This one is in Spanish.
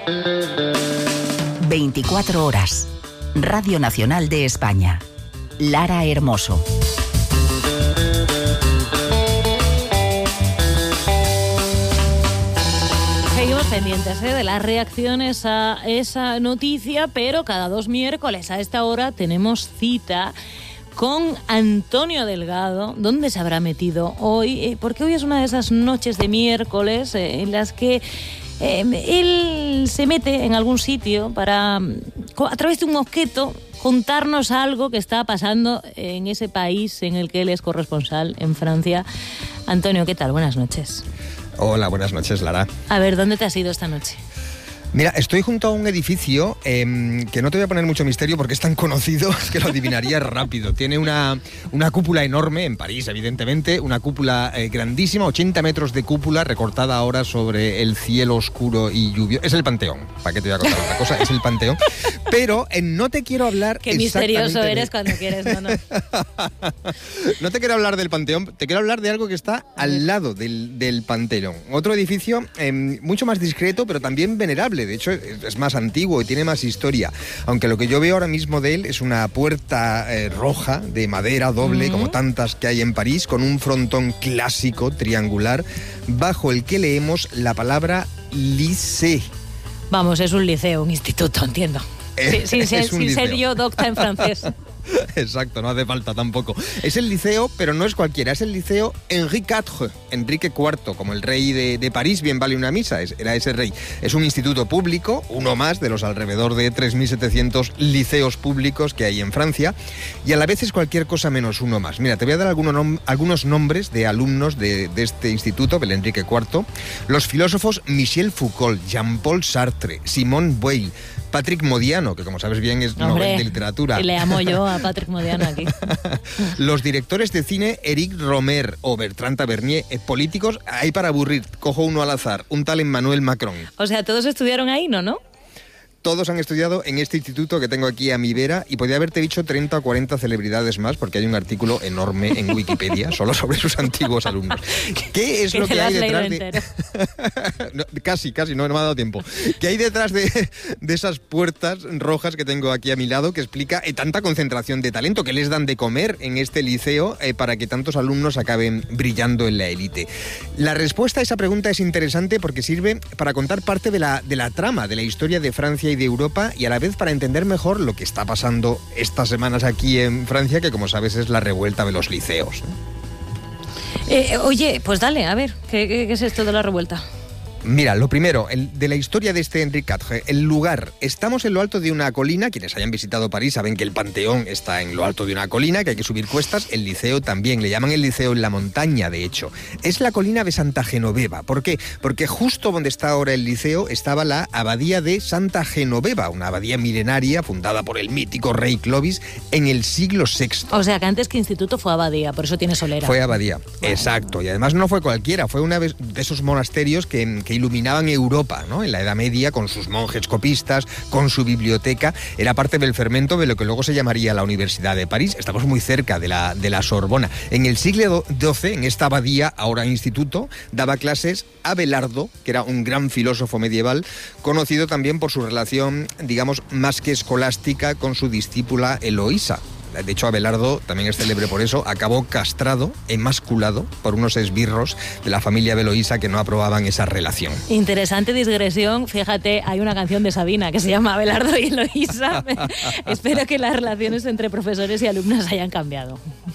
24 horas. Radio Nacional de España. Lara Hermoso. Seguimos pendientes de las reacciones a esa noticia, pero cada 2 miércoles a esta hora tenemos cita con Antonio Delgado. ¿Dónde se habrá metido hoy? Porque hoy es una de esas noches de miércoles en las que él se mete en algún sitio para, a través de un objeto, contarnos algo que está pasando en ese país en el que él es corresponsal, en Francia. Antonio, ¿qué tal? Buenas noches. Hola, buenas noches, Lara. A ver, ¿dónde te has ido esta noche? Mira, estoy junto a un edificio que no te voy a poner mucho misterio porque es tan conocido que lo adivinarías rápido. Tiene una cúpula enorme, en París, evidentemente, una cúpula grandísima, 80 metros de cúpula recortada ahora sobre el cielo oscuro y lluvioso. Es el Panteón, ¿para qué te voy a contar otra cosa? Es el Panteón. Pero no te quiero hablar Qué misterioso eres cuando quieres, ¿no? No te quiero hablar del Panteón, te quiero hablar de algo que está al lado del Panteón. Otro edificio mucho más discreto, pero también venerable. De hecho, es más antiguo y tiene más historia. Aunque lo que yo veo ahora mismo de él es una puerta roja de madera doble, como tantas que hay en París, con un frontón clásico, triangular, bajo el que leemos la palabra lycée. Vamos, es un liceo, un instituto, entiendo. Sin ser yo docta en francés. Exacto, no hace falta tampoco. Es el liceo, pero no es cualquiera, es el liceo Enrique IV, como el rey de París, bien vale una misa, era ese rey. Es un instituto público, uno más de los alrededor de 3.700 liceos públicos que hay en Francia, y a la vez es cualquier cosa menos uno más. Mira, te voy a dar algunos nombres de alumnos de este instituto, del Enrique IV. Los filósofos Michel Foucault, Jean-Paul Sartre, Simone Weil, Patrick Modiano, que como sabes bien es Nobel de Literatura. Y le amo yo a Patrick Modiano aquí. Los directores de cine Éric Rohmer o Bertrand Tavernier, políticos, hay para aburrir, cojo uno al azar, un tal Emmanuel Macron. O sea, todos estudiaron ahí, ¿no? Todos han estudiado en este instituto que tengo aquí a mi vera y podría haberte dicho 30 o 40 celebridades más porque hay un artículo enorme en Wikipedia solo sobre sus antiguos alumnos. ¿Qué es lo que hay detrás de...? No, casi, no me ha dado tiempo. ¿Qué hay detrás de esas puertas rojas que tengo aquí a mi lado que explica tanta concentración de talento que les dan de comer en este liceo para que tantos alumnos acaben brillando en la élite? La respuesta a esa pregunta es interesante porque sirve para contar parte de la trama, de la historia de Francia y de Europa, y a la vez para entender mejor lo que está pasando estas semanas aquí en Francia, que como sabes es la revuelta de los liceos. Oye, pues dale, a ver, ¿qué es esto de la revuelta? Mira, lo primero, de la historia de este Enrique IV, el lugar. Estamos en lo alto de una colina. Quienes hayan visitado París saben que el Panteón está en lo alto de una colina, que hay que subir cuestas. El liceo también, le llaman el liceo en la montaña, de hecho. Es la colina de Santa Genoveva. ¿Por qué? Porque justo donde está ahora el liceo estaba la abadía de Santa Genoveva, una abadía milenaria fundada por el mítico rey Clovis en el siglo VI. O sea, que antes que instituto fue abadía, por eso tiene solera. Fue abadía, exacto. Y además no fue cualquiera, fue uno de esos monasterios que iluminaban Europa, ¿no? En la Edad Media, con sus monjes copistas, con su biblioteca. Era parte del fermento de lo que luego se llamaría la Universidad de París. Estamos muy cerca de la Sorbona. En el siglo XII, en esta abadía, ahora instituto, daba clases Abelardo, que era un gran filósofo medieval, conocido también por su relación, digamos, más que escolástica con su discípula Eloísa. De hecho, Abelardo, también es célebre por eso, acabó castrado, emasculado por unos esbirros de la familia Eloísa que no aprobaban esa relación. Interesante digresión. Fíjate, hay una canción de Sabina que se llama Abelardo y Eloísa. Espero que las relaciones entre profesores y alumnas hayan cambiado.